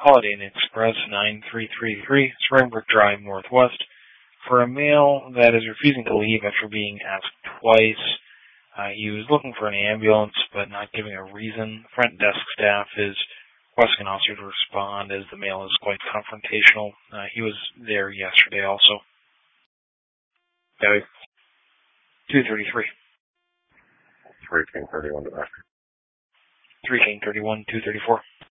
Holiday Inn Express 9333, Springbrook Drive, Northwest, for a male that is refusing to leave after being asked twice. He was looking for an ambulance, but not giving a reason. Front desk staff is requesting an officer to respond, as the male is quite confrontational. He was there yesterday also. Hey. 233. 3 King 31 to back. 3 King 31, 234.